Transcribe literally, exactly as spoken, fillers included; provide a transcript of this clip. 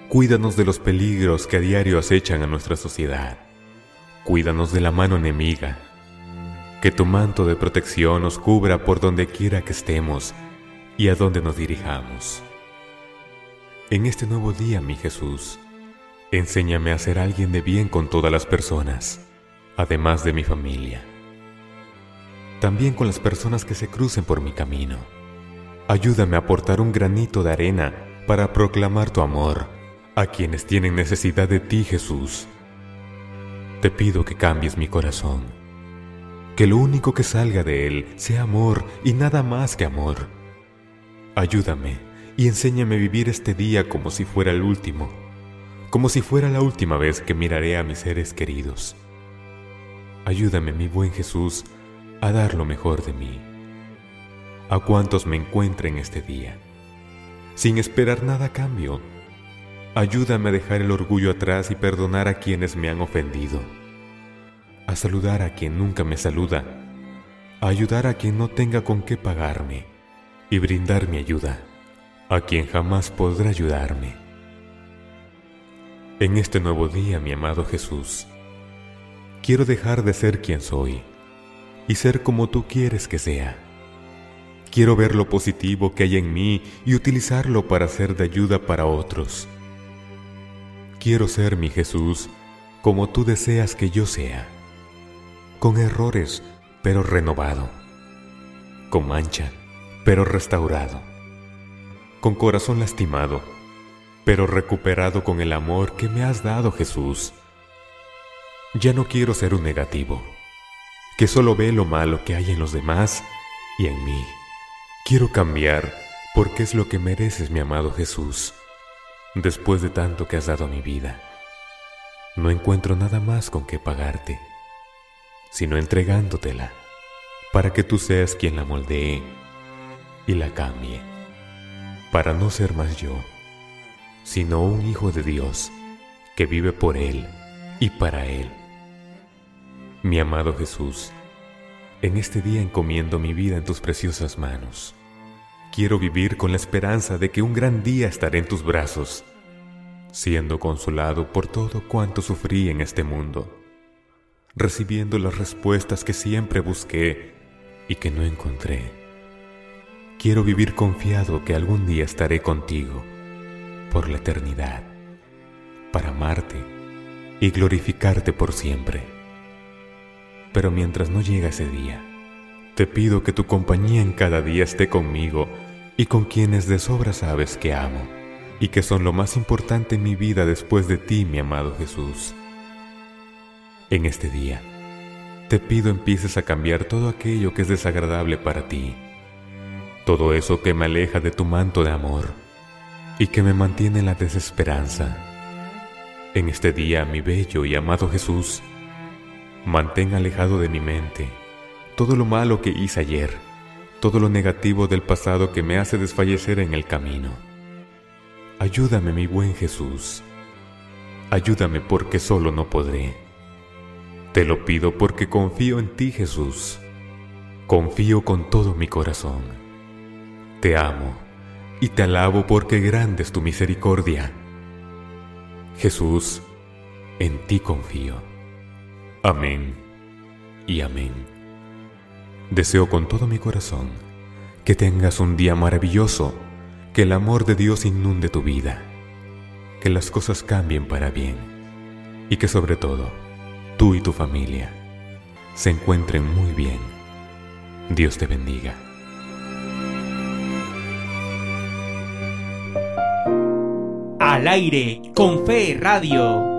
Cuídanos de los peligros que a diario acechan a nuestra sociedad. Cuídanos de la mano enemiga. Que tu manto de protección nos cubra por donde quiera que estemos y a donde nos dirijamos. En este nuevo día, mi Jesús, enséñame a ser alguien de bien con todas las personas, además de mi familia. También con las personas que se crucen por mi camino. Ayúdame a aportar un granito de arena para proclamar tu amor a quienes tienen necesidad de ti, Jesús. Te pido que cambies mi corazón, que lo único que salga de él sea amor y nada más que amor. Ayúdame y enséñame a vivir este día como si fuera el último, como si fuera la última vez que miraré a mis seres queridos. Ayúdame, mi buen Jesús, a dar lo mejor de mí a cuantos me encuentren este día, sin esperar nada a cambio. Ayúdame a dejar el orgullo atrás y perdonar a quienes me han ofendido, a saludar a quien nunca me saluda, a ayudar a quien no tenga con qué pagarme y brindar mi ayuda a quien jamás podrá ayudarme. En este nuevo día, mi amado Jesús, quiero dejar de ser quien soy y ser como tú quieres que sea. Quiero ver lo positivo que hay en mí y utilizarlo para ser de ayuda para otros. Quiero ser, mi Jesús, como tú deseas que yo sea, con errores, pero renovado, con mancha, pero restaurado, con corazón lastimado, pero recuperado con el amor que me has dado, Jesús. Ya no quiero ser un negativo, que solo ve lo malo que hay en los demás y en mí. Quiero cambiar porque es lo que mereces, mi amado Jesús. Después de tanto que has dado a mi vida, no encuentro nada más con qué pagarte, sino entregándotela para que tú seas quien la moldee y la cambie, para no ser más yo, sino un hijo de Dios que vive por Él y para Él. Mi amado Jesús, en este día encomiendo mi vida en tus preciosas manos. Quiero vivir con la esperanza de que un gran día estaré en tus brazos, siendo consolado por todo cuanto sufrí en este mundo, recibiendo las respuestas que siempre busqué y que no encontré. Quiero vivir confiado que algún día estaré contigo por la eternidad, para amarte y glorificarte por siempre. Pero mientras no llega ese día, te pido que tu compañía en cada día esté conmigo y con quienes de sobra sabes que amo y que son lo más importante en mi vida después de ti, mi amado Jesús. En este día, te pido empieces a cambiar todo aquello que es desagradable para ti, todo eso que me aleja de tu manto de amor y que me mantiene en la desesperanza. En este día, mi bello y amado Jesús, mantén alejado de mi mente todo lo malo que hice ayer, todo lo negativo del pasado que me hace desfallecer en el camino. Ayúdame, mi buen Jesús. Ayúdame porque solo no podré. Te lo pido porque confío en ti, Jesús. Confío con todo mi corazón. Te amo y te alabo porque grande es tu misericordia. Jesús, en ti confío. Amén y amén. Deseo con todo mi corazón que tengas un día maravilloso, que el amor de Dios inunde tu vida, que las cosas cambien para bien y que sobre todo tú y tu familia se encuentren muy bien. Dios te bendiga. Al aire con Fe Radio.